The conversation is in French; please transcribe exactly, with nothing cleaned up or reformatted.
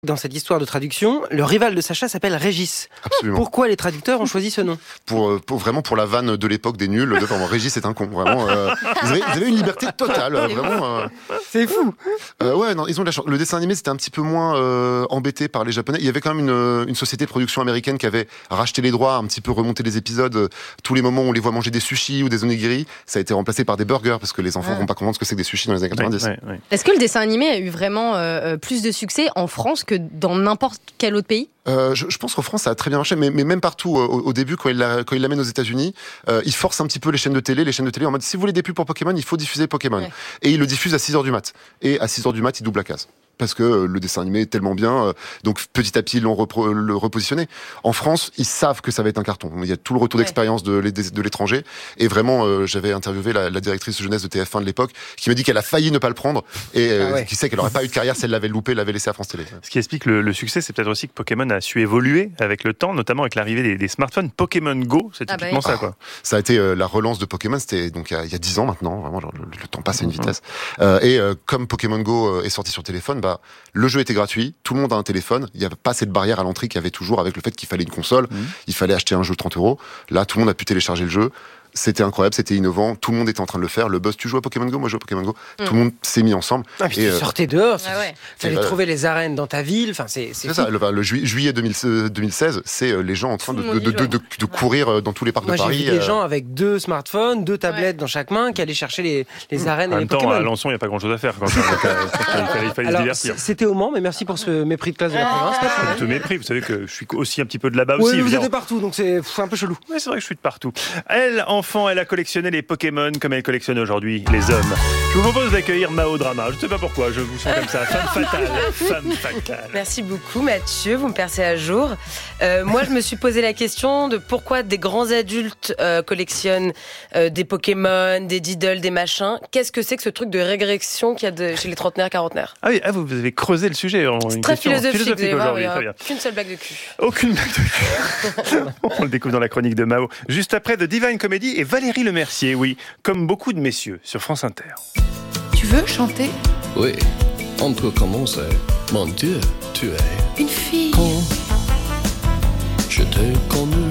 Dans cette histoire de traduction, le rival de Sacha s'appelle Régis. Absolument. Pourquoi les traducteurs ont choisi ce nom ? Pour, pour vraiment pour la vanne de l'époque des nuls, de, vraiment, Régis est un con. Vraiment, euh, vous, avez, vous avez une liberté totale, euh, vraiment. Euh, C'est fou. Euh, ouais, non, ils ont de la chance. Le dessin animé, c'était un petit peu moins euh, embêté par les Japonais. Il y avait quand même une, une société de production américaine qui avait racheté les droits, un petit peu remonté les épisodes. Euh, tous les moments où on les voit manger des sushis ou des onigiri, ça a été remplacé par des burgers parce que les enfants ne vont pas comprendre ce que c'est que des sushis dans les années quatre-vingt-dix. Ouais, ouais, ouais. Est-ce que le dessin animé a eu vraiment euh, plus de succès en France que dans n'importe quel autre pays ? Euh, je, je pense qu'en France ça a très bien marché, mais, mais même partout euh, au, au début quand il la, quand il l'amène aux États-Unis, euh, il force un petit peu les chaînes de télé, les chaînes de télé en mode si vous voulez des pubs pour Pokémon, il faut diffuser Pokémon. Ouais. Et il le diffuse à six heures du mat. Et à six heures du mat, il double la case. Parce que euh, le dessin animé est tellement bien, euh, donc petit à petit ils l'ont repro- le repositionné. En France, ils savent que ça va être un carton. Il y a tout le retour ouais. d'expérience de, de l'étranger. Et vraiment, euh, j'avais interviewé la, la directrice jeunesse de T F un de l'époque, qui m'a dit qu'elle a failli ne pas le prendre et euh, ah ouais. qui sait qu'elle n'aurait pas eu de carrière si elle l'avait loupé, l'avait laissé à France Télé. Ce qui explique le, le succès, c'est peut-être aussi que Pokémon a su évoluer avec le temps, notamment avec l'arrivée des, des smartphones. Pokémon Go, c'est typiquement ah bah oui. ça, quoi. Ah, ça a été euh, la relance de Pokémon. C'était donc il y a dix ans maintenant. Vraiment, genre, le, le temps passe à une vitesse. Mmh. Euh, et euh, comme Pokémon Go est sorti sur téléphone, bah le jeu était gratuit, tout le monde a un téléphone, il n'y avait pas cette barrière à l'entrée qu'il y avait toujours avec le fait qu'il fallait une console, mmh. il fallait acheter un jeu de trente euros. Là, tout le monde a pu télécharger le jeu. C'était incroyable, c'était innovant, tout le monde était en train de le faire. Le buzz, tu joues à Pokémon Go, moi je joue à Pokémon Go. Mmh. Tout le monde s'est mis ensemble. Ah, puis et tu euh... sortais dehors, il ah ouais. fallait euh... trouver les arènes dans ta ville. Enfin, c'est, c'est, c'est ça, le, le ju- juillet deux mille seize, c'est les gens en train de, de, de, de, de, de courir dans tous les parcs moi, de Paris. J'ai vu des euh... gens avec deux smartphones, deux tablettes ouais. dans chaque main qui allaient chercher les, les mmh. arènes en et les Pokémon. En même temps, à Alençon, il n'y a pas grand-chose à faire. Quand il fallait, il fallait Alors, se divertir. C'était au Mans, mais merci pour ce mépris de classe de la province. Ce mépris, vous savez que je suis aussi un petit peu de là-bas oui, aussi. Vous êtes de partout, donc c'est un peu chelou. Oui, c'est vrai que je suis de partout. Elle, enfant, elle a collectionné les Pokémon comme elle collectionne aujourd'hui les hommes. Je vous propose d'accueillir Mao Drama. Je ne sais pas pourquoi, je vous sens comme ça. Femme fatale. Femme fatale. Merci beaucoup Mathieu, vous me percez à jour. Euh, moi je me suis posé la question de pourquoi des grands adultes euh, collectionnent euh, des Pokémon, des Diddle, des machins. Qu'est-ce que c'est que ce truc de régression qu'il y a de, chez les trentenaires, quarantenaires ? Ah oui, ah, vous avez creusé le sujet. En c'est une très question philosophique, philosophique aujourd'hui. Très bien. Qu'une seule blague de cul. Aucune blague de cul. On le découvre dans la chronique de Mao. Juste après The Divine Comedy et Valérie Lemercier, oui, comme beaucoup de messieurs sur France Inter. Tu veux chanter ? Oui, on peut commencer. Mon Dieu, tu es une fille. Quand je t'ai connu,